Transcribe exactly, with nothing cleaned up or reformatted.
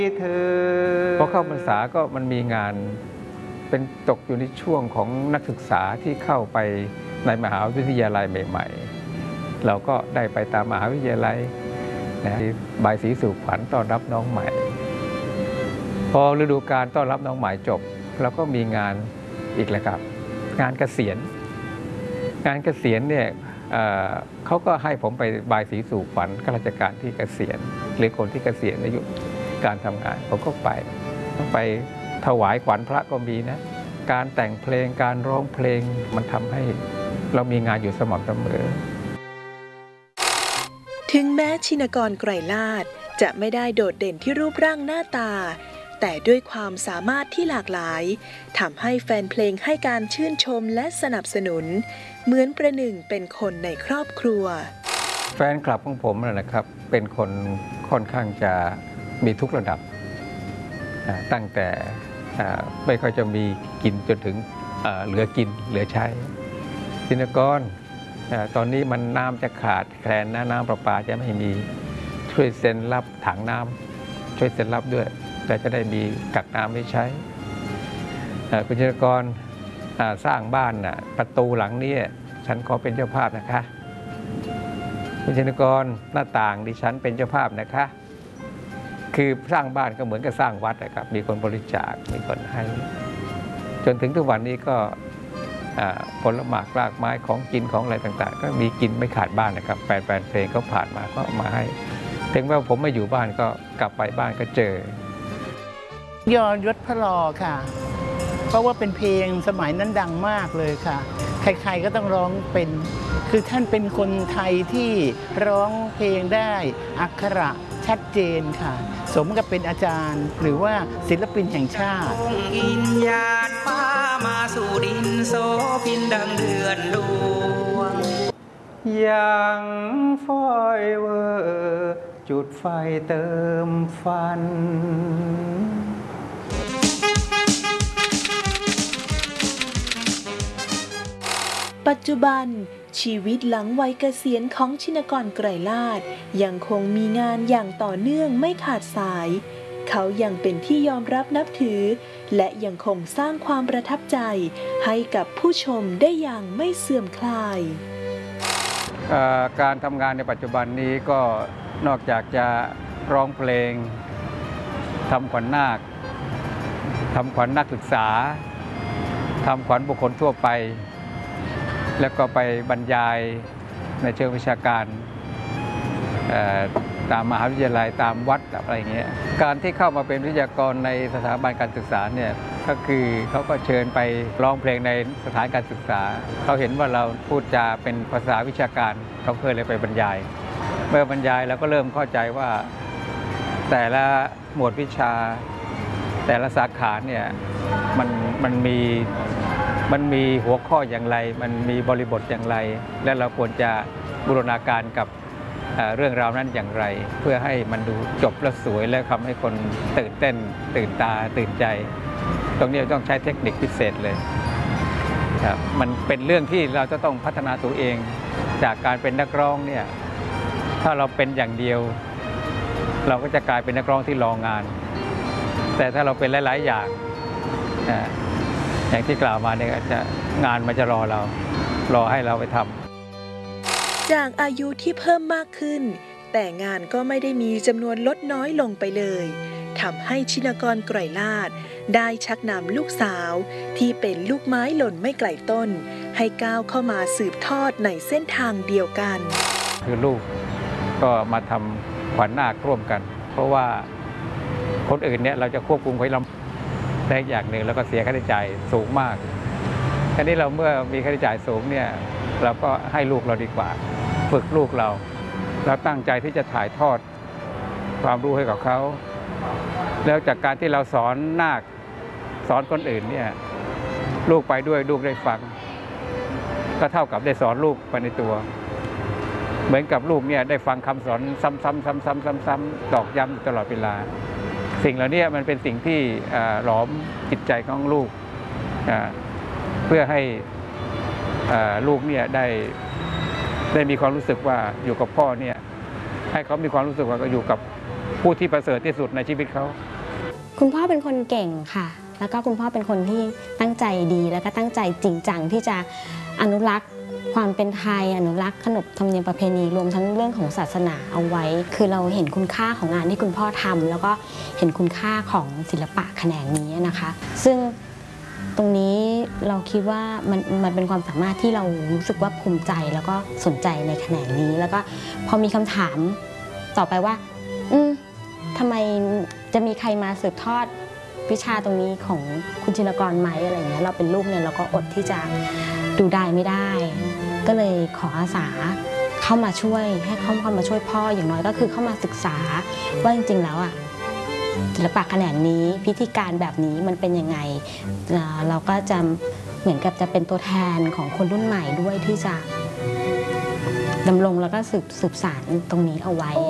พอเข้าพรรษาก็มันมีงานเป็นตกอยู่ในช่วงของนักศึกษาที่เข้าไปในมหาวิทยาลัยใหม่ๆเราก็ได้ไปตามมหาวิทยาลัยนะบายสีสู่ขวัญต้อนรับน้องใหม่พอฤดูกาลต้อนรับน้องใหม่จบเราก็มีงานอีกแล้วครับงานเกษียณงานเกษียณเนี่ยเอ่อเขาก็ให้ผมไปบายสีสู่ขวัญข้าราชการที่เกษียณหรือคนที่เกษียณอายุการทำงานผมก็ไปไปถวายขวัญพระก็มีนะการแต่งเพลงการร้องเพลงมันทำให้เรามีงานอยู่สม่ำเสมอถึงแม้ชินกรไกรลาศจะไม่ได้โดดเด่นที่รูปร่างหน้าตาแต่ด้วยความสามารถที่หลากหลายทำให้แฟนเพลงให้การชื่นชมและสนับสนุนเหมือนประหนึ่งเป็นคนในครอบครัวแฟนคลับของผมนะครับเป็นคนค่อนข้างจะมีทุกระดับตั้งแต่ไม่ค่อยจะมีกินจนถึงเหลือกินเหลือใช้ชินกรตอนนี้มันน้ำจะขาดแคลนนะน้ำประปาจะไม่มีช่วยเซ็นรับถังน้ำช่วยเซ็นรับด้วยแต่จะได้มีกักน้ำไว้ใช้คุณชินกรสร้างบ้านน่ะประตูหลังนี้ฉันขอเป็นเจ้าภาพนะคะคุณชินกรหน้าต่างดิฉันเป็นเจ้าภาพนะคะคือสร้างบ้านก็เหมือนกับสร้างวัดนะครับมีคนบริจาคมีคนให้จนถึงทุกวันนี้ก็ผลไม้รากไม้ของกินของอะไรต่างๆก็มีกินไม่ขาดบ้านนะครับแฟนๆเพลงเขาผ่านมาก็มาให้ถึงว่าผมไม่อยู่บ้านก็กลับไปบ้านก็เจอยอยศพระลอค่ะเพราะว่าเป็นเพลงสมัยนั้นดังมากเลยค่ะใครๆก็ต้องร้องเป็นคือท่านเป็นคนไทยที่ร้องเพลงได้อักขระชัดเจนค่ะสมกับเป็นอาจารย์หรือว่าศิลปินแห่งชาติอินญาณฟ้ามาสู่ดินโสพินดังเดือนดวงยังฟอยเวอร์จุดไฟเติมฟันปัจจุบันชีวิตหลังวัยเกษียณของชินกรไกรลาศยังคงมีงานอย่างต่อเนื่องไม่ขาดสายเขายังเป็นที่ยอมรับนับถือและยังคงสร้างความประทับใจให้กับผู้ชมได้อย่างไม่เสื่อมคลายการทำงานในปัจจุบันนี้ก็นอกจากจะร้องเพลงทำขวัญนาคทำขวัญนักศึกษาทำขวัญบุคคลทั่วไปแล้วก็ไปบรรยายในเชิงวิชาการตามมหาวิทยาลัยตามวัดอะไรอย่างเงี้ยการที่เข้ามาเป็นวิทยากรในสถาบันการศึกษาเนี่ยก็คือเขาก็เชิญไปร้องเพลงในสถานการศึกษาเขาเห็นว่าเราพูดจาเป็นภาษาวิชาการเขาเคยเลยไปบรรยายเมื่อบรรยายเราก็เริ่มเข้าใจว่าแต่ละหมวดวิชาแต่ละสาขาเนี่ยมันมันมีมันมีหัวข้ออย่างไรมันมีบริบทอย่างไรและเราควรจะบูรณาการกับเรื่องราวนั้นอย่างไรเพื่อให้มันดูจบและสวยและทำให้คนตื่นเต้นตื่นตาตื่นใจตรงนี้ต้องใช้เทคนิคพิเศษเลยครับมันเป็นเรื่องที่เราจะต้องพัฒนาตัวเองจากการเป็นนักร้องเนี่ยถ้าเราเป็นอย่างเดียวเราก็จะกลายเป็นนักร้องที่รองานแต่ถ้าเราเป็นหลายๆอย่างอย่างที่กล่าวมาเนี่ยจะงานมันจะรอเรารอให้เราไปทำจากอายุที่เพิ่มมากขึ้นแต่งานก็ไม่ได้มีจำนวนลดน้อยลงไปเลยทำให้ชินกรไกรลาศได้ชักนำลูกสาวที่เป็นลูกไม้หล่นไม่ไกลต้นให้ก้าวเข้ามาสืบทอดในเส้นทางเดียวกันคือลูกก็มาทำขวัญนาคร่วมกันเพราะว่าคนอื่นเนี่ยเราจะควบคุมไว้ลำได้อย่างหนึ่งแล้วก็เสียค่าใช้จ่ายสูงมากทีนี้เราเมื่อมีค่าใช้จ่ายสูงเนี่ยเราก็ให้ลูกเราดีกว่าฝึกลูกเราเราตั้งใจที่จะถ่ายทอดความรู้ให้กับเขาแล้วจากการที่เราสอนนาคสอนคนอื่นเนี่ยลูกไปด้วยลูกได้ฟังก็เท่ากับได้สอนลูกไปในตัวเหมือนกับลูกเนี่ยได้ฟังคำสอนซ้ำๆๆๆๆตอกย้ำตลอดเวลาสิ่งเหล่านี้มันเป็นสิ่งที่หลอมจิตใจของลูกเพื่อให้ลูกเนี่ยได้ได้มีความรู้สึกว่าอยู่กับพ่อเนี่ยให้เขามีความรู้สึกว่าอยู่กับผู้ที่ประเสริฐที่สุดในชีวิตเขาคุณพ่อเป็นคนเก่งค่ะ แล้วก็คุณพ่อเป็นคนที่ตั้งใจดีแล้วก็ตั้งใจจริงจังที่จะอนุรักษ์ความเป็นไทยอนุรักษ์ขนบธรรมเนียมประเพณีรวมทั้งเรื่องของศาสนาเอาไว้ คือเราเห็นคุณค่าของงานที่คุณพ่อทำแล้วก็เห็นคุณค่าของศิลปะแขนงนี้นะคะ ซึ่งตรงนี้เราคิดว่ามันมันเป็นความสามารถที่เรารู้สึกว่าภูมิใจแล้วก็สนใจในแขนงนี้ แล้วก็พอมีคำถามต่อไปว่าอืมทำไมจะมีใครมาสืบทอดวิชาตรงนี้ของคุณชินกรไหมอะไรเงี้ยเราเป็นลูกเนี่ยเราก็อดที่จะดูได้ไม่ได้ ก็เลยขออาสาเข้ามาช่วยให้เข้าเข้ามาช่วยพ่ออย่างน้อยก็คือเข้ามาศึกษาว่าจริงๆแล้วอ่ะศิลปะแขนงนี้พิธีการแบบนี้มันเป็นยังไงเราก็จะเหมือนกับจะเป็นตัวแทนของคนรุ่นใหม่ด้วยที่จะดำรงแล้วก็สืบสืบสานตรงนี้เอาไว้